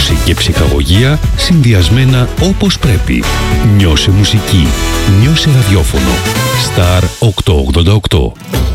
Απόδοση και ψυχαγωγία συνδυασμένα όπως πρέπει. Νιώσε μουσική. Νιώσε ραδιόφωνο. Star 888.